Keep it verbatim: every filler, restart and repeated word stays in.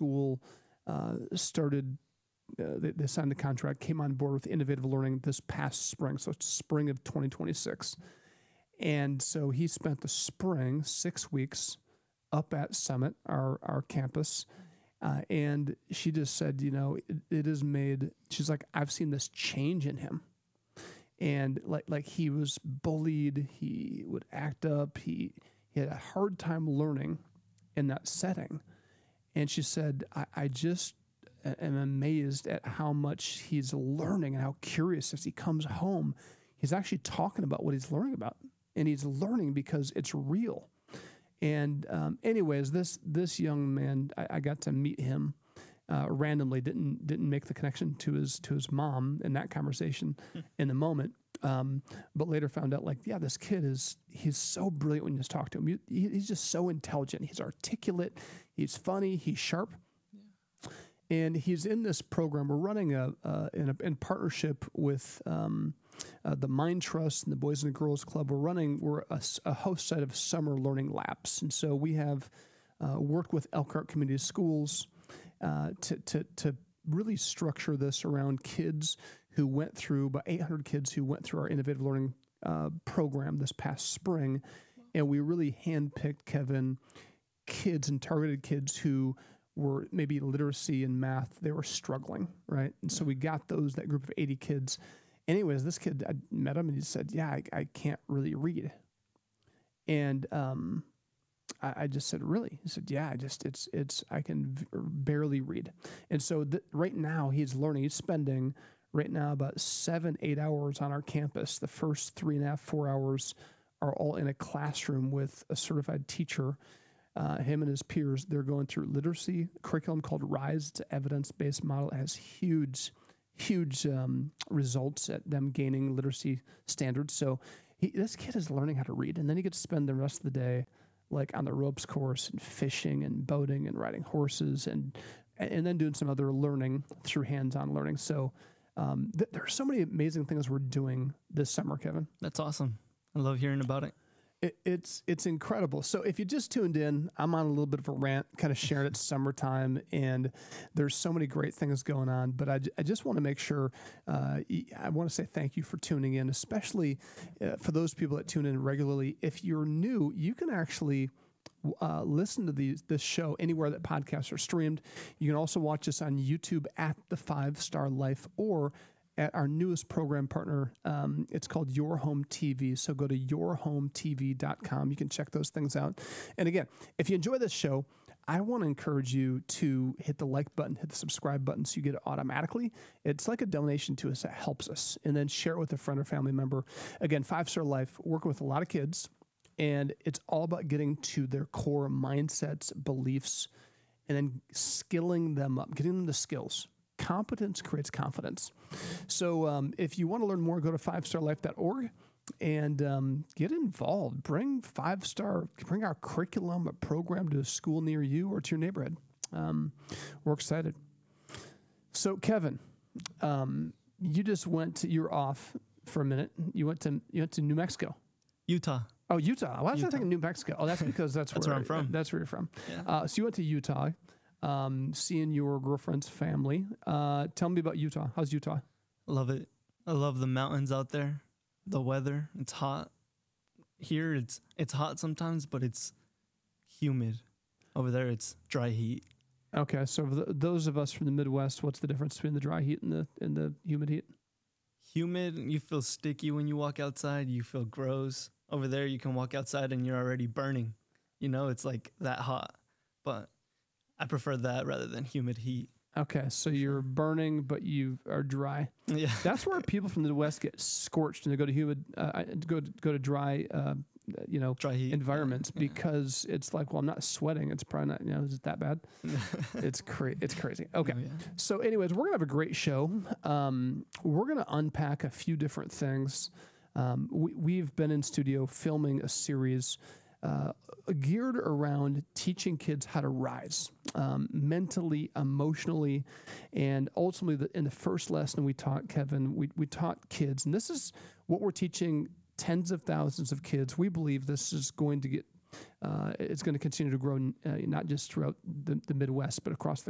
school uh, started, uh, they, they signed the contract, came on board with Innovative Learning this past spring. So it's spring of twenty twenty-six. And so he spent the spring, six weeks up at Summit, our, our campus. Uh, and she just said, you know, it, it has made, she's like, I've seen this change in him. And like, like he was bullied, he would act up, he, he had a hard time learning in that setting. And she said, I, I just am amazed at how much he's learning and how curious as he comes home. He's actually talking about what he's learning about. And he's learning because it's real. And um, anyways, this this young man, I, I got to meet him uh, randomly. Didn't didn't make the connection to his to his mom in that conversation in the moment. Um, but later found out, like, yeah, this kid is he's so brilliant when you just talk to him. He, he's just so intelligent. He's articulate. He's funny. He's sharp. Yeah. And he's in this program. We're running a, uh, in, a in partnership with. Um, Uh, the Mind Trust and the Boys and the Girls Club. We're running, we're a, a host site of summer learning labs. And so we have uh, worked with Elkhart Community Schools uh, to, to, to really structure this around kids who went through, about eight hundred kids who went through our Innovative Learning uh, program this past spring. And we really handpicked, Kevin, kids and targeted kids who were maybe literacy and math, they were struggling, right? And so we got those, that group of eighty kids. Anyways, this kid, I met him and he said, yeah, I, I can't really read. And um, I, I just said, really? He said, yeah, I just, it's, it's, I can v- barely read. And so th- right now he's learning, he's spending right now about seven, eight hours on our campus. The first three and a half, four hours are all in a classroom with a certified teacher. Uh, him and his peers, they're going through literacy curriculum called RISE. It's an evidence-based model. It has huge huge um, results at them gaining literacy standards. So he, this kid is learning how to read, and then he gets to spend the rest of the day like on the ropes course and fishing and boating and riding horses and and then doing some other learning through hands-on learning. So um, th- there are so many amazing things we're doing this summer, Kevin. That's awesome. I love hearing about it. It, it's it's incredible. So if you just tuned in, I'm on a little bit of a rant, kind of sharing it's summertime, and there's so many great things going on. But I, I just want to make sure, uh, I want to say thank you for tuning in, especially uh, for those people that tune in regularly. If you're new, you can actually uh, listen to these this show anywhere that podcasts are streamed. You can also watch us on YouTube at The Five Star Life, or at our newest program partner. Um, it's called Your Home T V. So go to your home t v dot com. You can check those things out. And again, if you enjoy this show, I want to encourage you to hit the like button, hit the subscribe button so you get it automatically. It's like a donation to us that helps us. And then share it with a friend or family member. Again, Five Star Life, working with a lot of kids. And it's all about getting to their core mindsets, beliefs, and then skilling them up, getting them the skills. Competence creates confidence. So um, if you want to learn more, go to five star life dot org and um, get involved. Bring five star, bring our curriculum, a program to a school near you or to your neighborhood. Um, we're excited. So Kevin, um, you just went to, you were off for a minute. You went to, you went to New Mexico. Utah. Oh, Utah. Why was I thinking New Mexico? Oh, that's because that's, that's where, where I'm from. That's where you're from. Yeah. Uh, so you went to Utah. Um, seeing your girlfriend's family. Uh, tell me about Utah. How's Utah? Love it. I love the mountains out there. The weather. It's hot. Here it's it's hot sometimes, but it's humid. Over there it's dry heat. Okay, so for the, those of us from the Midwest, what's the difference between the dry heat and the and the humid heat? Humid, you feel sticky when you walk outside. You feel gross. Over there, you can walk outside and you're already burning. You know, it's like that hot. But I prefer that rather than humid heat. Okay, so you're burning, but you are dry. Yeah, that's where people from the West get scorched and they go to humid, uh, go to, go to dry, uh, you know, dry heat environments yeah. because it's like, well, I'm not sweating. It's probably not, you know, is it that bad? it's cra- It's crazy. Okay, oh, yeah. So, anyways, we're gonna have a great show. Um, we're gonna unpack a few different things. Um, we, we've been in studio filming a series. Uh, geared around teaching kids how to rise um, mentally, emotionally, and ultimately the, in the first lesson we taught, Kevin, we, we taught kids, and this is what we're teaching tens of thousands of kids. We believe this is going to get, uh, it's going to continue to grow uh, not just throughout the, the Midwest, but across the